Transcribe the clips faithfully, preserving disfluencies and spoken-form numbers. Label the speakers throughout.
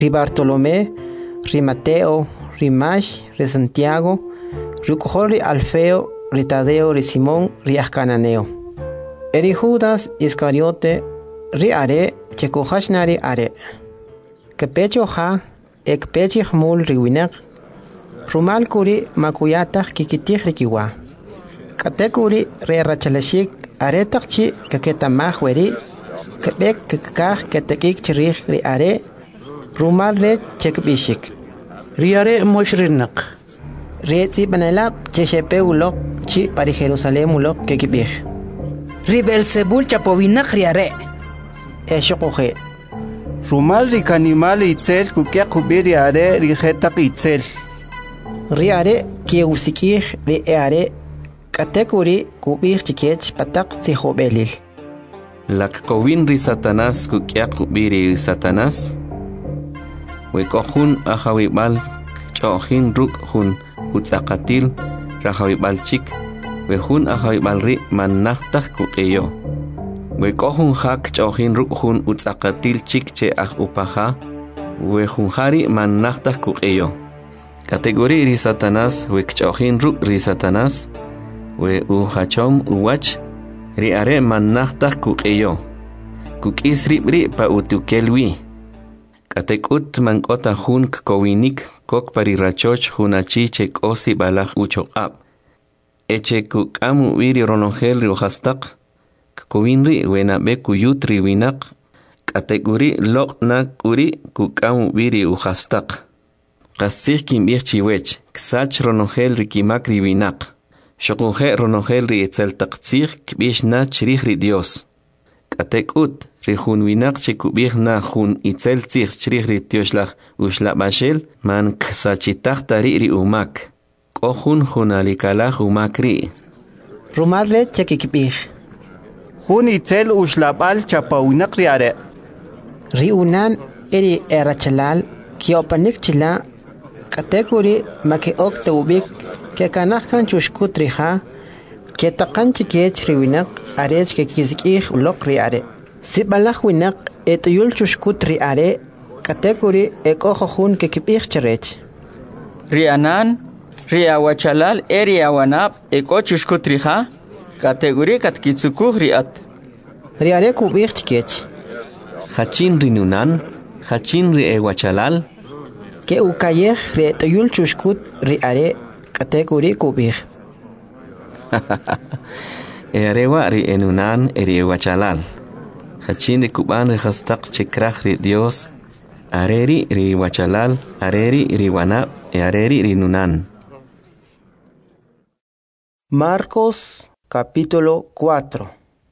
Speaker 1: ri Bartolomé, ri Mateo, ri Mash, ri Santiago, ri Cojol, ri Alfeo, ri Tadeo, ri Simón, ri Ascananeo. Eri Judas Iscariote, ri are, chekojashnari are. Kepecho ha, ek pechich mul ri winek. Rumal kuri makuyatach kikitich rikiwa. Katekuri re rachalashik aretakchi kaketamah weri. Kebek kekah ketekik chirich ri are. Rumal re chekbishik.
Speaker 2: Ri are moshrinak.
Speaker 1: Re tzi banelab cheshepe ulok chi pari Jerusalem ulok kekibich.
Speaker 3: Ri Belzebul chapovinak ri are.
Speaker 1: Eshokoje.
Speaker 4: Rumal ri kanimali itzel kukia kubiri are ri jetak itzel.
Speaker 1: Ri are kie usikih ri are katekuri kubir chikech patak tzihobelil.
Speaker 5: Lak kovin ri Satanás kukia kubiri Satanás. Wekohun ahawibal chohin ruk hun utzakatil rahawibal chik. Wehun ahawibal ri manachtak kukeyo. Wekohun hak chohin ruk hun utzakatil chik che ah upaha. Wehun hari manachtak kukeyo. Kategori ri Satanás wekchohin ruk ri Satanás. We uhachom uwach ri are manachtak kukeyo. Kukis ribri pa utukelwi. Katekut mankota hun kowinik kok parirachoch hunachi chek osi balach uchoqab. Eche kukamu wiri ronongel riojastak. Kowinri wenabe kuyutri winak. Kategori lokna kuri kukamu wiri ujastak. Kasih kimbir chiwech, ksach ronongel rikimak riwinak. Shokunje ronongel ri etzel taktsir kbish na chirih ri Dios. Katekut ri hun winak chikubir na hun itzel tsir chirih ri Tioslach ushla bashel man ksachitach tari ri umak. Kohun hun alikalach umak ri.
Speaker 1: Rumal re chekikibir.
Speaker 4: Hun itzel ushlabal chapawinak ri are.
Speaker 1: Ri unan eri erachalal kiopanik chila. Kategori make ok tawbik ke kanakhan chushkut riha ke taqan chikech riwinak arech ke kizikih ulok ri are sibalach winak etuyul chushkut ri are kategori ekokhun ke kibich cherech
Speaker 6: rianan riawachalal eri awanab eko chushkut riha kategori katkitsukuh riat
Speaker 1: ri are kubich chikech
Speaker 5: Hachin rinunan hachin ri ewachalal
Speaker 1: ke ukayeh re toyul chushkut ri are kategori kubir.
Speaker 5: Erewa ri enunan eri wachalal. Hachin ri kuban ri hastak chekrach ri Dios. Areri ri wachalal, areri ri wanab, e areri ri nunan.
Speaker 1: Marcos capítulo cuatro.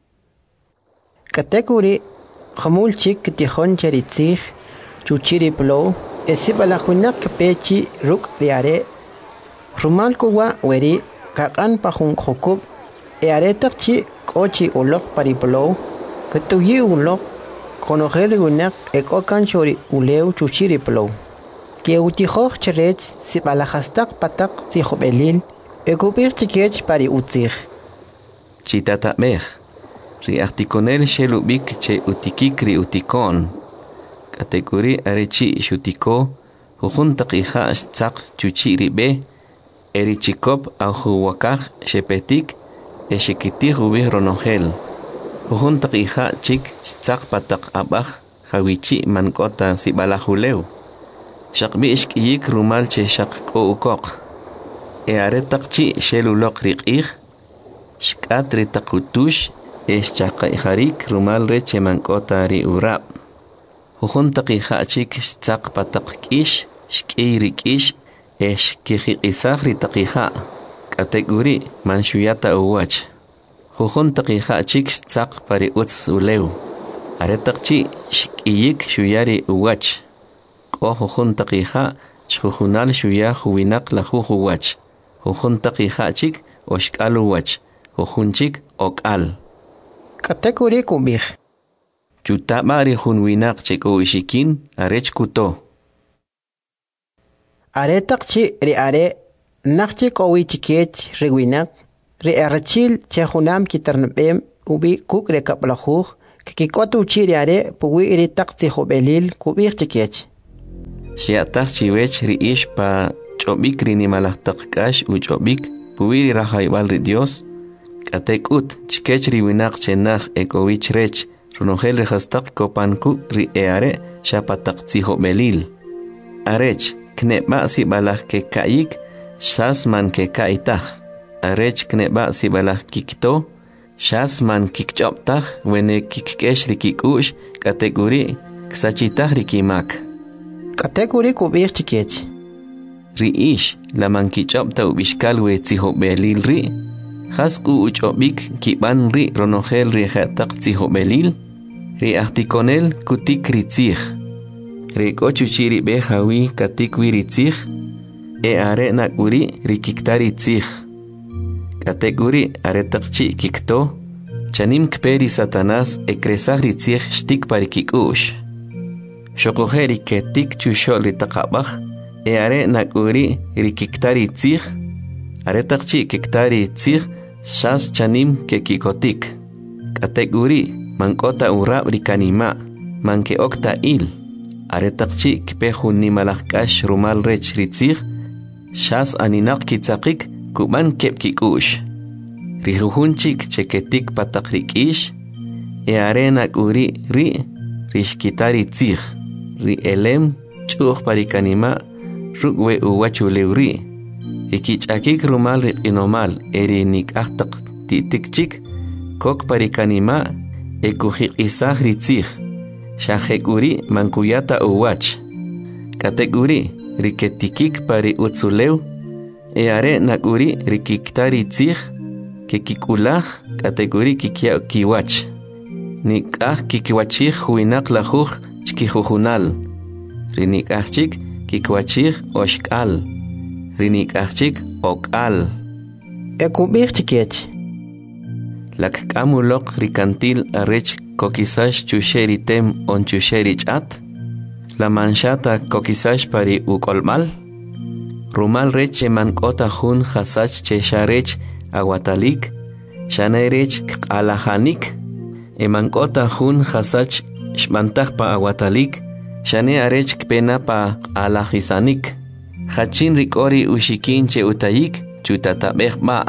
Speaker 1: Kategori khamul chik tihon cheritzich chuchiri plo. Esibalahuinak pechi ruk riare. Rumal kuwa weri kakan pahun khokub. E aretakchi kochi ulok pariplo. Ketuyi ulok. Konogel winak ekokan shori uleu chuchiri plo. Ke utihoch cherech sibalahastak patak tihobelil. Ekubir chikech pari utzich.
Speaker 5: Chitata mech. Ri artikonel shelubik che utikikri utikon. Kategori arechi shutiko hujun taqiha stzaq chuchi ribe erichikop au huwakaj shepetik eshikitih ubih ronongel hujun taqiha chik stzaq patak abaj hawichi mankota sibalahuleu shaqbi ishkiyik rumal che shaqko ukok e aretaqchi shelulok riqih shkat ritaqutush eschaqaiharik rumal reche mankota ri urab Hujun taqiha chik stzaq patak kish, shkiri kish, esh kihiqisafri taqiha. Kategori manshuyata uwach. Hujun taqiha chik stzaq pari utz uleu. Aretaqchi shkiyik shuyari uwach. Ko hujun taqiha chhujunal shuya huwinak la huwach. Hujun taqiha chik oshkal uwach. Hujun chik okal.
Speaker 1: Kategori kubir.
Speaker 5: Chutabari hun winak cheko ishikin arech kuto.
Speaker 1: Aretakchi ri are nakchi kowi chikech rewinak ri arachil chehunam kitarnbem ubi kuk rekaplahuj kikikotu chiri are puwi iri takti hobelil kubir chikech.
Speaker 5: Xiataj chiwech riish pa chobik rinimalajtak kash u chobik puwiri rajaibal ri Dios. Katekut chikech riwinak chenaj ekowich rech runogel rejastak kopanku ri eare shapatak tziho belil. Arech kneba si balaj ke kaik shas man ke kaitaj. Arech kneba si balaj kikto shas man kikchoptaj wene kikkesh rikikush kategori ksachitaj rikimak.
Speaker 1: Kategori kubir chikech.
Speaker 5: Riish la man kichopta ubishkal we tziho belil ri. Hasku uchobik kiban ri ronogel ri jatak tziho belil. Ri artikonel kutik ritzich. Ri kochuchiri bejawi katikwi ritzich. E are nakuri rikiktari tzich. Kategori aretakchi kikto. Chanim kperi Satanás ekresaj ritzich shtik parikikush. Shokojeri ketik chushol ritakabaj. E are nakuri rikiktari tzich. Aretakchi kiktari tzich. Shas chanim kekikotik. Kategori mankota urab rikanima. Manke okta il. Aretakchi kpehu nimalakash rumal rech ritzich. Shas aninak kitzakik kuban kepkikush. Rijuhunchik cheketik patak rikish. E arena uri ri rishkitari tzich. Ri elem chuch parikanima rukwe uwachuleuri. Ikichakik rumal rikinomal eri nik ahtak titikchik kok parikanima ekujik isaj ritzich. Shahek uri mankuyata uwach. Katek uri riketikik pari utzuleu. E are nakuri rikiktari tzich. Kekikulaj kategori kikia kiwach. Nikah kikiwachich huinak lajuj chkijujunal. Rinikachik kikwachich oshkal. Rinikachik okal.
Speaker 1: Ekubir chikech.
Speaker 5: Lak kamulok rikantil arech kokisash chusheri tem on chusheri chat. La manchata kokisash pari ukolmal. Rumal reche mankota hun hasach chesharech aguatalik, shanerech alahanik, emankota hun hasach shmantaj pa aguatalik, shane arech kpena pa alahisanik, hachin rikori ushikin che utayik, chutatabej ba.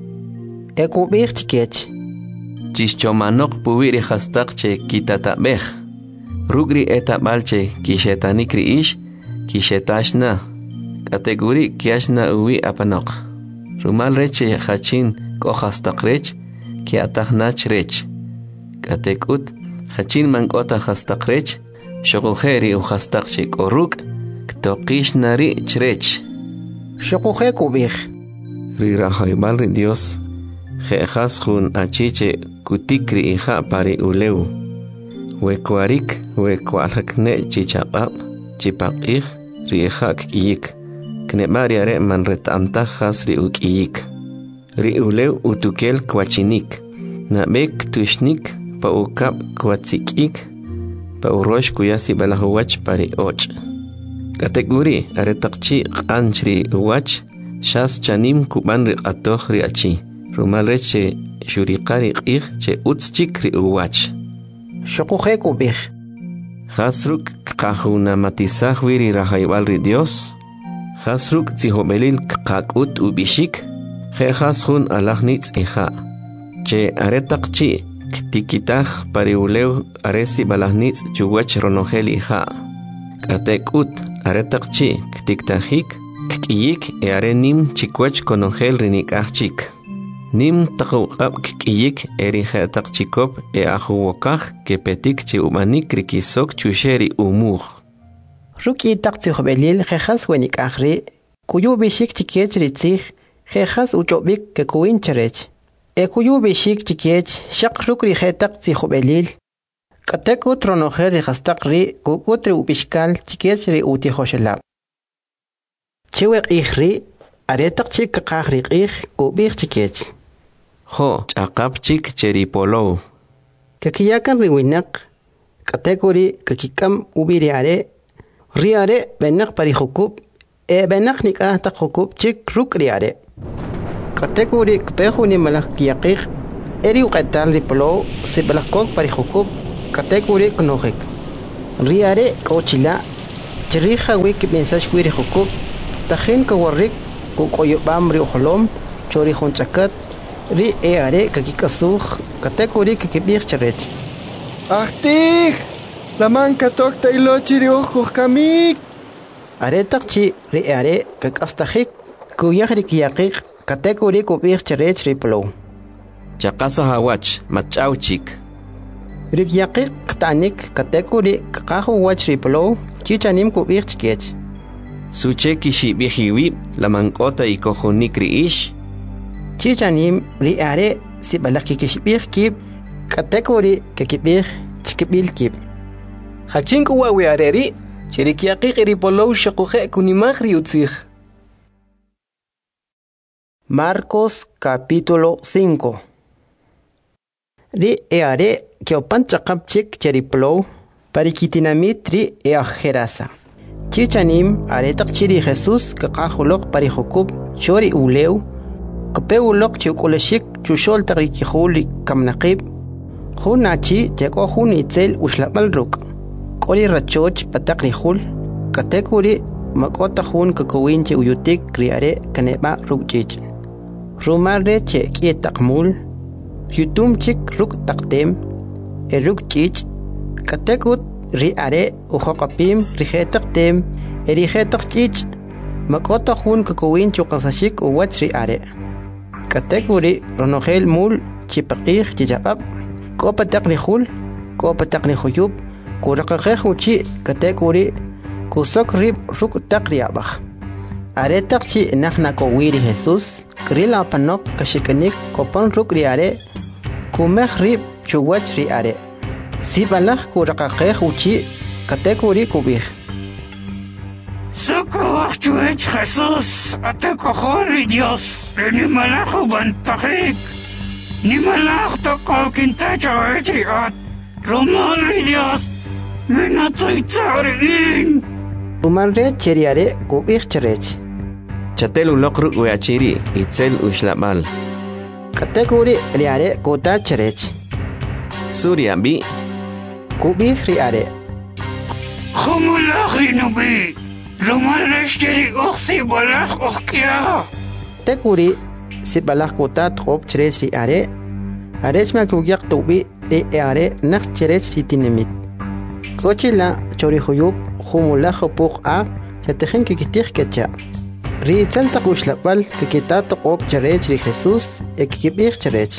Speaker 1: Ekubir chikech.
Speaker 5: Chischomanok puwiri hastak che kitatabej. Rugri etabal che kishetanik riish, kishetashna. Kategori kiashna uwi apanok. Rumal reche hachin kohastak rech, ki ataknach rech. Katekut, hachin mankota hastak rech, shokujeri u hastak chik oruk, ktokish nari chrech.
Speaker 1: Shokuje kubir.
Speaker 5: Rirajaibal ri Dios, jejas jun achiche kutikri ija pari uleu. Wekuarik, wekualakne chichapap, chipakij, riejak iyik. Knebari are man retamtajas ri ukiyik. Ri uleu utukel kwachinik. Nabek tushnik pa ukap kwatsikik. Pa urosh kuyasi balahuwach pari och. Kategori aretakchi qanchri uwach. Shas chanim kuban ri atoj ri achi. Rumal reche shurikari qij che utschik ri uwach.
Speaker 1: Shokuje kubir.
Speaker 5: Hasruk qahuna matisaj wiri rajaibal ri Dios. Hasruk tzihobelil kakut ubishik, jejas hun alahnitz eja. Che aretakchi, ktikitaj pariuleu aresi balahnitz chuwach ronogel eja. Katekut aretakchi, ktiktajik, kiyik e are nim chikwach konogel rinikachik. Nim takuqab kiyik erijetakchikop e ajuwokaj kepetik che umanik rikisok chusheri umuj.
Speaker 1: Ruki takti belil jejas wenik ahri, kuyu bishik chikech ritzich, jejas uchobik ke kuin cherech. E kuyu bishik chikech, shak rukri jetak belil. Katek utronojer rejastak ri, kukutri ubishkal chikech ri utihoshelab. Chiwek ihri, aretak chik kakahri ih, kubir chikech.
Speaker 5: Ho, chakap chik cheripolo.
Speaker 1: Kakiyakan riwinak, kategori kakikam ubiri are, riare benak pari hukub, e benak nikah tak hukub chik ruk riare. Kategori kpehu ni malak kiyakik, eri uqatal ripolo se balakok pari hukub, kategori knojik. Riare kochila, Chirija wiki mensaje wiri hukuk. Tahin kawarik kukoyobam ri oholom chori honchakat ri eare kakikasuh katekuri kikibir charech.
Speaker 4: Ahtig! Laman katok tailo chiri ojo kamik.
Speaker 1: Aretak chi ri eare kakastahik kuyahri kiyakik katekuri kubir charech ri polo.
Speaker 5: Chaqasa hawach machauchik.
Speaker 1: Ri kiyakik ktanik katekuri kakahu wach ri polo chichanim kubir chikech.
Speaker 5: Suche kishi bihiwi la mankota y kojunikri ish.
Speaker 1: Chichanim ri are si balaki kishibir kib katekuri kekibir chikibil kib.
Speaker 2: Hachinku wawi areri, chirikiaqiq iripolow shakuhe kunimagri utzig.
Speaker 1: Marcos capítulo cinco. Ri eare kiopan chakapchik cheriplow parikitinamit ri eajerasa. Chichanim aretak chiri Jesús kakahulok parihukub chori uleu kapeulok chukuleshik chushol tarikihuli kamnaqib hunachi jako hun itzel ushlabal ruk kori rachoch pataknihul katekuri makota hun kakowinche uyutik kriare kaneba rukchich rumare che kietakmul yutum chik ruk taktem eruk chich katekut ri are uhoqapim rihetak tem erihetak chich makota hun kakowin chukasashik uwach ri are katekuri ronogel mul chipaqih chichaqab kopatak ni hul kopatak ni huyub kuraqaqeh uchi katekuri kusok rib ruk takriabah aretak chi nahna kowiri Jesús krila panok kashikanik kopan ruk ri are kumeh rib chuwach ri are Sibalak kuraqaqeh uchi katekuri kubih.
Speaker 7: Socorro, Jesús, atecohori Dios, ni malajo bantajik, ni malajo toko kintacha etriat, romari Dios, menatzaitzarin.
Speaker 1: Rumanre cheriare kubih cherech.
Speaker 5: Chatel ulokru uachiri itzel ushlabal.
Speaker 1: Katekuri riare kota cherech.
Speaker 5: Surya bi
Speaker 1: kubih riare.
Speaker 7: Humulach rinubi, rumalesh cheri oxi balach okia.
Speaker 1: Tekuri sibalach kota trop cherech riare. Arechma kugyak tubi e are nak cherech titinimit. Kochila chorihuyub humulach puk a chatehin kikitih kecha. Ri tzalta kushlabal kikita top cherech ri Jesús e kikibih cherech.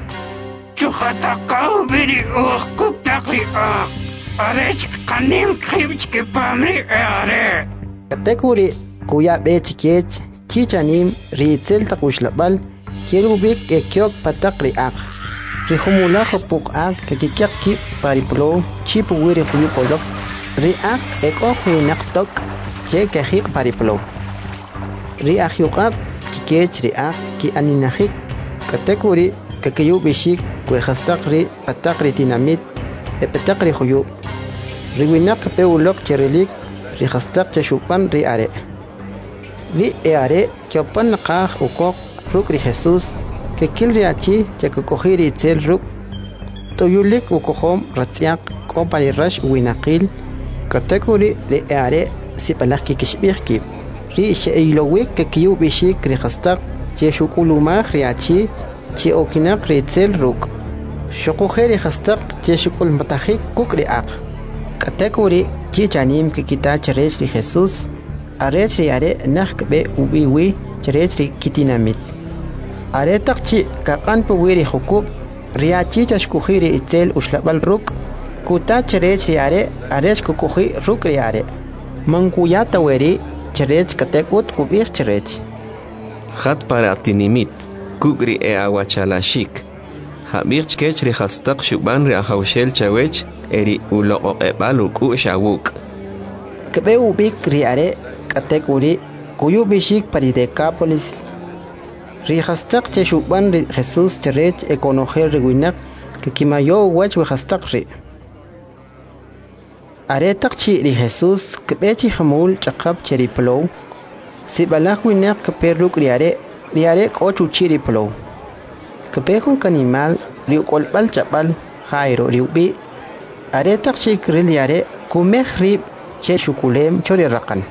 Speaker 7: Chuhatakaw biri oh kuktakri ah. Arech kanim khibch ke pamri are.
Speaker 1: Katekuri kuya be chikech chichanim ritzel takushlabal kirubik e kyok patakri ak. Rihumula hopuk ak kakikyak ki pariplo chipu wiri huyupolok. Ri ak eko huinak tok ye kahik pariplo. Ri ak yukak chikech ri ak ki aninahik. Katekuri kakayu bishik kwehastakri patakri tinamit e patakri huyu. Riwinak peulok cherelik rihastak chashupan ri are. Ri e are kyopan nakah ukok ruk ri Jesús que kil riachi que cocohiri itzel ruk toyulik ukohom ratiak kompani rash winakil katekuri ri e are sipalaki kishbirki. Ri sheilowik que kiyu bishik rihastak cheshukulumah riachi che okinak ri itzel ruk. Shokuheri hastak cheshukul matahik kuk ri ak. Katekuri chichanim que kita cherech ri Jesús arech ri are nakbe ubiwi cherech ri kitinamit. Are takchi kakan puwiri hukub riachi chashkuhiri itzel ushlabal ruk kuta cherech ri are arech kukuhi ruk ri are. Mankuyata weri cherech katekut kubir cherech.
Speaker 5: Khat para tinimit kugri e awachalashik. Habirch kech ri hastak shuban ri ahawshel chawech eri ulo ebalu ku shawuk.
Speaker 1: Kebe ubik ri are katekuri kuyu bishik pari Decápolis. Ri hastak che shuban ri Jesús cherech ekonogel ri winak que kimayo wach we hastak ri. Are takchi ri Jesús kebe chi hamul chakap cheri plow. Si balak winak kepe ruk ri are ri are kochu chiri plow. Kepe hun kanimal ri kolbal chapal jairo ri ubi. Are takchi kril yare kumeh ri che shukulem chori raqan